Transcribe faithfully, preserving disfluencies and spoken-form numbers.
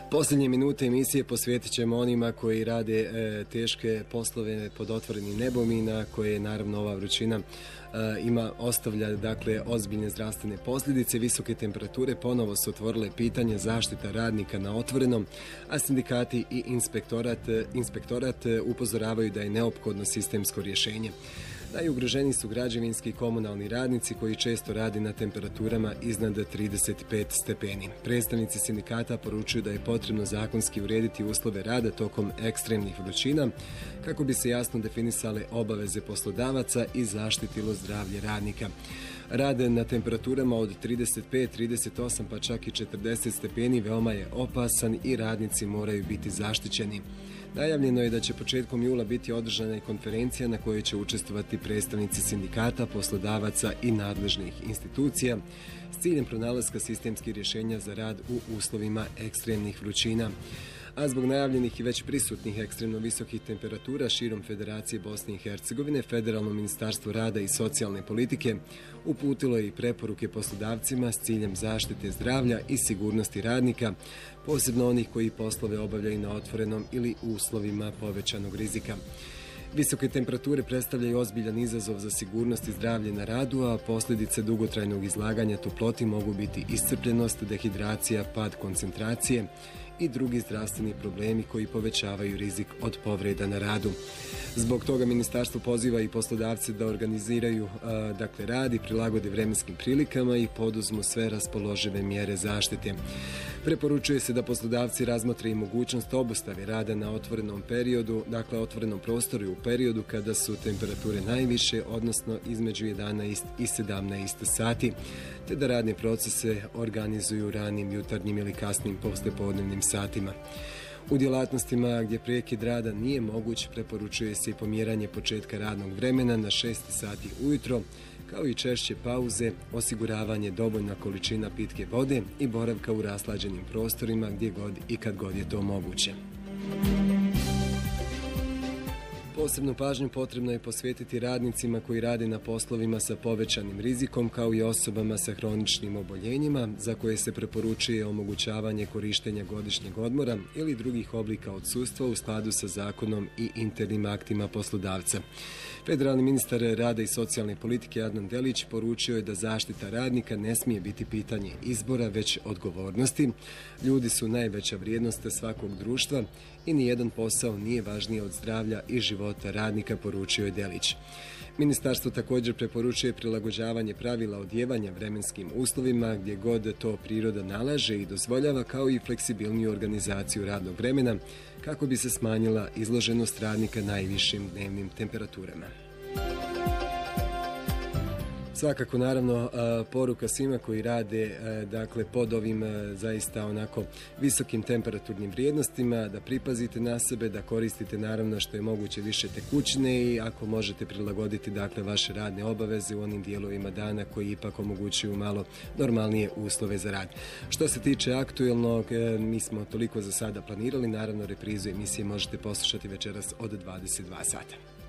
Posljednje minute emisije posvjetit ćemo onima koji rade e, teške poslove pod otvorenim nebom i na koje naravno ova vrućina e, ima ostavlja dakle ozbiljne zdravstvene posljedice. Visoke temperature ponovo su otvorile pitanje zaštita radnika na otvorenom, a sindikati i inspektorat, inspektorat upozoravaju da je neophodno sistemsko rješenje. Najugroženiji su građevinski i komunalni radnici koji često rade na temperaturama iznad trideset pet stepeni. Predstavnici sindikata poručuju da je potrebno zakonski urediti uslove rada tokom ekstremnih vrućina kako bi se jasno definisale obaveze poslodavaca i zaštitilo zdravlje radnika. Rad na temperaturama od trideset pet, trideset osam pa čak i četrdeset stepeni veoma je opasan i radnici moraju biti zaštićeni. Najavljeno je da će početkom jula biti održana i konferencija na kojoj će učestvovati predstavnici sindikata, poslodavaca i nadležnih institucija s ciljem pronalaska sistemskih rješenja za rad u uslovima ekstremnih vrućina. A zbog najavljenih i već prisutnih ekstremno visokih temperatura širom Federacije Bosne i Hercegovine, Federalno ministarstvo rada i socijalne politike uputilo je i preporuke poslodavcima s ciljem zaštite zdravlja i sigurnosti radnika, posebno onih koji poslove obavljaju na otvorenom ili u uslovima povećanog rizika. Visoke temperature predstavljaju ozbiljan izazov za sigurnost i zdravlje na radu, a posljedice dugotrajnog izlaganja toploti mogu biti iscrpljenost, dehidracija, pad koncentracije i drugi zdravstveni problemi koji povećavaju rizik od povreda na radu. Zbog toga ministarstvo poziva i poslodavce da organiziraju a, dakle, rad i prilagode vremenskim prilikama i poduzmu sve raspoložive mjere zaštite. Preporučuje se da poslodavci razmotre i mogućnost obustave rada na otvorenom periodu, dakle otvorenom prostoru u periodu kada su temperature najviše, odnosno između jedanaest i sedamnaest sati, te da radne procese organizuju ranim jutarnjim ili kasnim poslijepodnevnim satima. U djelatnostima gdje prekid rada nije moguć, preporučuje se i pomjeranje početka radnog vremena na šest sati ujutro, kao i češće pauze, osiguravanje dovoljna količina pitke vode i boravka u raslađenim prostorima gdje god i kad god je to moguće. Posebnu pažnju potrebno je posvetiti radnicima koji rade na poslovima sa povećanim rizikom, kao i osobama sa hroničnim oboljenjima za koje se preporučuje omogućavanje korištenja godišnjeg odmora ili drugih oblika odsustva u skladu sa zakonom i internim aktima poslodavca. Federalni ministar rada i socijalne politike Adnan Delić poručio je da zaštita radnika ne smije biti pitanje izbora, već odgovornosti. Ljudi su najveća vrijednost svakog društva i nijedan posao nije važniji od zdravlja i života radnika, poručio je Delić. Ministarstvo također preporučuje prilagođavanje pravila odjevanja vremenskim uslovima gdje god to priroda nalaže i dozvoljava, kao i fleksibilniju organizaciju radnog vremena kako bi se smanjila izloženost radnika najvišim dnevnim temperaturama. Svakako, naravno, poruka svima koji rade dakle, pod ovim zaista onako visokim temperaturnim vrijednostima, da pripazite na sebe, da koristite naravno što je moguće više tekućine i ako možete prilagoditi dakle, vaše radne obaveze u onim dijelovima dana koji ipak omogućuju malo normalnije uslove za rad. Što se tiče aktuelnog, mi smo toliko za sada planirali, naravno reprizu emisije možete poslušati večeras od dvadeset dva sata.